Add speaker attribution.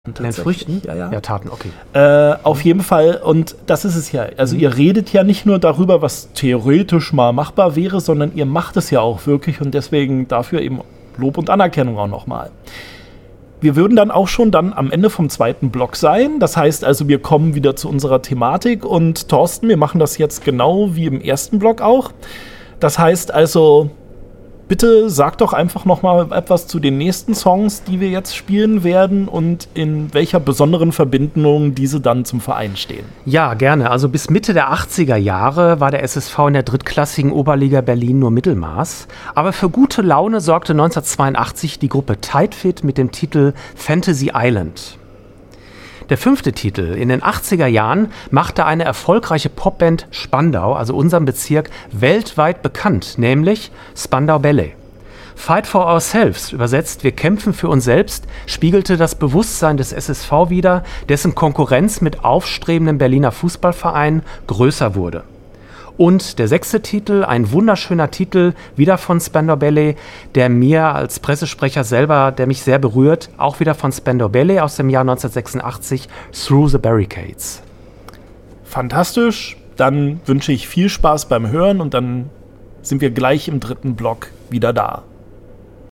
Speaker 1: In den Früchten? Ja, Taten, okay.
Speaker 2: Auf jeden Fall, und das ist es ja. Also ihr redet ja nicht nur darüber, was theoretisch mal machbar wäre, sondern ihr macht es ja auch wirklich und deswegen dafür eben Lob und Anerkennung auch nochmal. Wir würden dann auch schon dann am Ende vom zweiten Block sein. Das heißt also, wir kommen wieder zu unserer Thematik und Thorsten, wir machen das jetzt genau wie im ersten Block auch. Das heißt also, bitte sag doch einfach nochmal etwas zu den nächsten Songs, die wir jetzt spielen werden und in welcher besonderen Verbindung diese dann zum Verein stehen.
Speaker 1: Ja, gerne. Also bis Mitte der 80er Jahre war der SSV in der drittklassigen Oberliga Berlin nur Mittelmaß. Aber für gute Laune sorgte 1982 die Gruppe Tight Fit mit dem Titel Fantasy Island. Der 5. Titel in den 80er Jahren machte eine erfolgreiche Popband Spandau, also unserem Bezirk, weltweit bekannt, nämlich Spandau Ballet. Fight for Ourselves, übersetzt Wir kämpfen für uns selbst, spiegelte das Bewusstsein des SSV wider, dessen Konkurrenz mit aufstrebenden Berliner Fußballvereinen größer wurde. Und der 6. Titel, ein wunderschöner Titel, wieder von Spandau Ballet, der mir als Pressesprecher selber, der mich sehr berührt, auch wieder von Spandau Ballet aus dem Jahr 1986, Through the Barricades.
Speaker 2: Fantastisch, dann wünsche ich viel Spaß beim Hören und dann sind wir gleich im dritten Block wieder da.